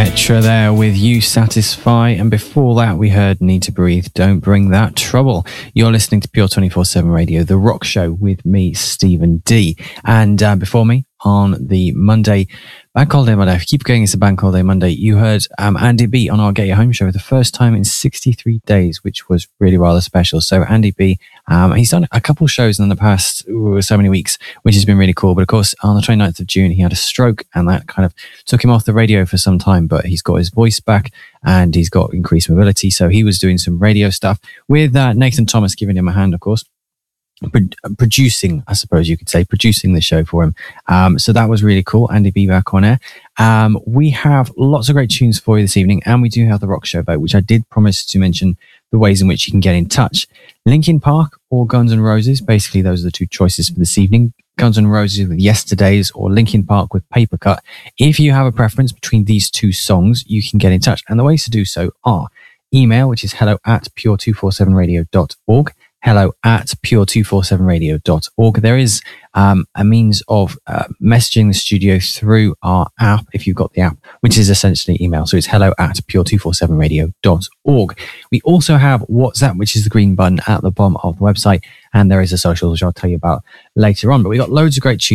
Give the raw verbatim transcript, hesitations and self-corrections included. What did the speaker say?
Petra there with You Satisfy, and before that we heard Need to Breathe, Don't Bring That Trouble. You're listening to Pure twenty-four seven Radio, The Rock Show with me, Stephen D. And uh, before me, on the Monday, Bank Holiday Monday, I keep going, it's a Bank Holiday Monday, you heard um, Andy B on our Get Your Home show for the first time in sixty-three days, which was really rather special. So Andy B, um, he's done a couple shows in the past ooh, so many weeks, which has been really cool. But of course, on the twenty-ninth of June, he had a stroke and that kind of took him off the radio for some time, but he's got his voice back and he's got increased mobility. So he was doing some radio stuff with uh, Nathan Thomas giving him a hand, of course. Pro- producing, I suppose you could say, producing the show for him. Um, so that was really cool. Andy B back on air. Um, we have lots of great tunes for you this evening, and we do have the Rock Show vote, which I did promise to mention the ways in which you can get in touch. Linkin Park or Guns N' Roses, basically those are the two choices for this evening. Guns N' Roses with Yesterdays or Linkin Park with Paper Cut. If you have a preference between these two songs, you can get in touch. And the ways to do so are email, which is hello at pure two four seven radio dot org. hello at pure two four seven radio dot org. There is um, a means of uh, messaging the studio through our app, if you've got the app, which is essentially email. So it's hello at pure two four seven radio dot org. We also have WhatsApp, which is the green button at the bottom of the website. And there is a social, which I'll tell you about later on. But we've got loads of great tunes